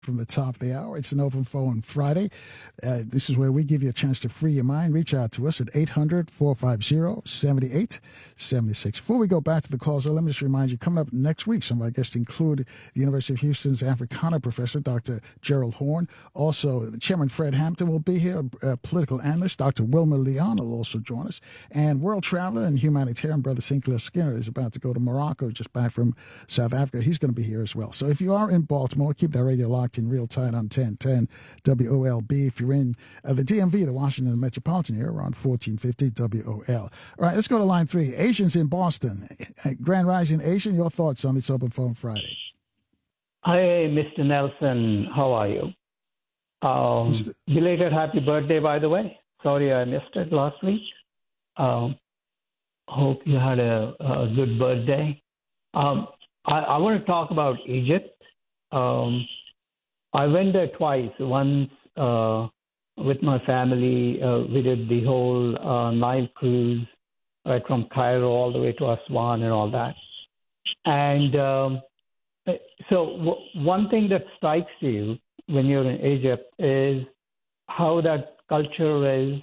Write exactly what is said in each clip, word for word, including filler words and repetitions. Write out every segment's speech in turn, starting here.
from the top of the hour. It's an open phone Friday. Uh, this is where we give you a chance to free your mind. Reach out to us at eight hundred, four five zero, seven eight seven six. Before we go back to the calls, let me just remind you, coming up next week, some of our guests include the University of Houston's Africana professor, Doctor Gerald Horn. Also, Chairman Fred Hampton will be here, a political analyst. Doctor Wilmer Leon will also join us. And world traveler and humanitarian Brother Sinclair Skinner is about to go to Morocco, just back from South Africa. He's going to be here as well. So if you are in Baltimore, keep that radio locked in real tight on ten ten W O L B. If you're in uh, the D M V, the Washington metropolitan area, we're on fourteen fifty W O L. All right, let's go to line three. Asians in Boston. Grand Rising Asian, your thoughts on this Open Phone Friday? Hi, Mister Nelson. How are you? Um, Mister Belated happy birthday, by the way. Sorry I missed it last week. Um, hope you had a, a good birthday. Um, I, I want to talk about Egypt. Um, I went there twice. Once uh, with my family. Uh, we did the whole uh, Nile cruise, right from Cairo all the way to Aswan and all that. And um, so w- one thing that strikes you when you're in Egypt is how that culture is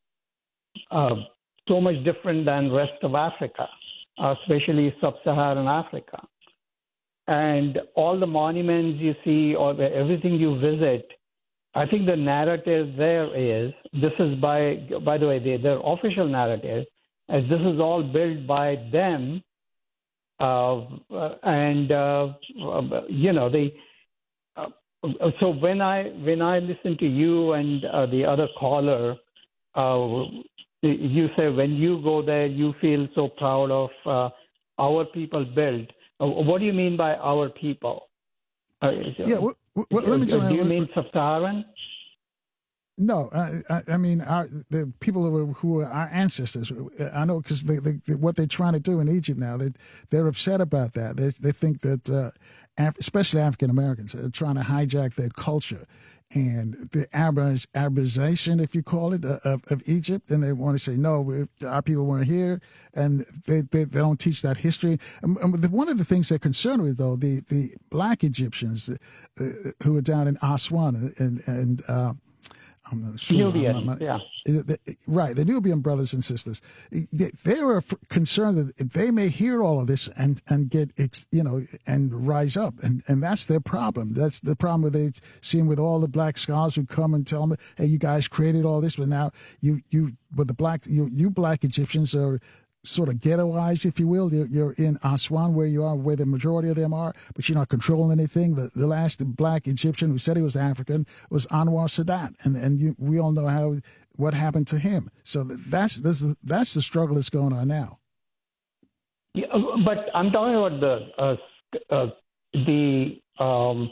uh, so much different than the rest of Africa, especially sub-Saharan Africa. And all the monuments you see, or everything you visit, I think the narrative there is, this is by, by the way, their, their official narrative, as this is all built by them, uh, and, uh, you know, they, uh, so when I, when I listen to you and uh, the other caller, uh, you say when you go there, you feel so proud of uh, our people built. What do you mean by our people? Uh, yeah, well, well, let me tell you. Do you mean sub-Saharan? No, I, I mean our, the people who are, who are our ancestors. I know because they, they, what they're trying to do in Egypt now, they they're upset about that. They they think that, uh, Af- especially African Americans, are trying to hijack their culture and the Arabization, Arabization, if you call it, uh, of, of Egypt. And they want to say, no, our people weren't here, and they, they, they don't teach that history. And, and one of the things they're concerned with, though, the, the black Egyptians uh, who are down in Aswan and, and uh, I'm not sure. Nubian, I'm not, yeah. Right, the Nubian brothers and sisters. They, they were concerned that they may hear all of this and, and get, you know, and rise up. And, and that's their problem. That's the problem with they seeing with all the black scholars who come and tell them, hey, you guys created all this, but now you, you, but the black, you, you black Egyptians are sort of ghettoized, if you will. You're, you're in Aswan, where you are, where the majority of them are, but you're not controlling anything. The, the last black Egyptian who said he was African was Anwar Sadat, and and you, we all know how what happened to him. So that's this is, that's the struggle that's going on now. Yeah, but I'm talking about the uh, uh, the um,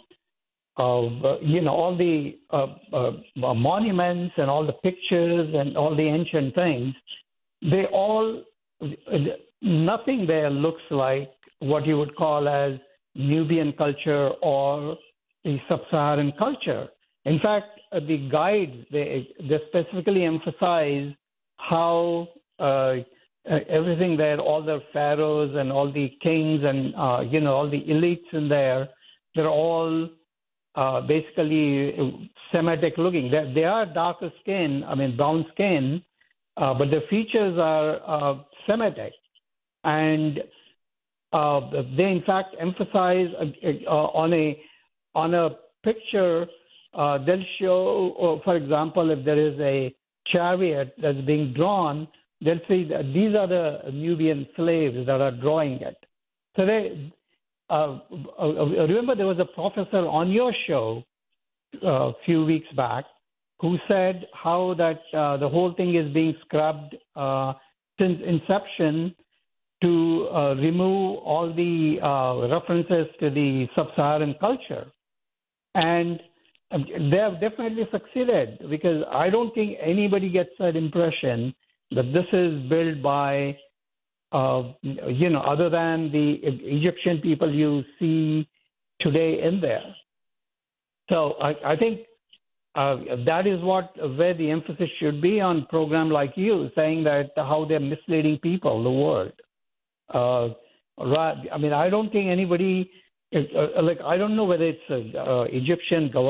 of uh, you know all the uh, uh, monuments and all the pictures and all the ancient things. They all nothing there looks like what you would call as Nubian culture or the sub-Saharan culture. In fact, uh, the guides, they, they specifically emphasize how uh, everything there, all the pharaohs and all the kings and, uh, you know, all the elites in there, they're all uh, basically Semitic looking. They're, they are darker skin, I mean, brown skin, uh, but their features are uh, Semitic. And uh, they, in fact, emphasize uh, uh, on a on a picture, uh, they'll show, uh, for example, if there is a chariot that's being drawn, they'll say that these are the Nubian slaves that are drawing it. So they uh, uh, remember there was a professor on your show uh, a few weeks back who said how that uh, the whole thing is being scrubbed uh, since inception to uh, remove all the uh, references to the sub-Saharan culture. And they have definitely succeeded, because I don't think anybody gets that impression that this is built by, uh, you know, other than the Egyptian people you see today in there. So I, I think uh, that is what where the emphasis should be on a program like you, saying that how they're misleading people, the world. Uh, right, I mean, I don't think anybody it, uh, like I don't know whether it's uh, uh, Egyptian government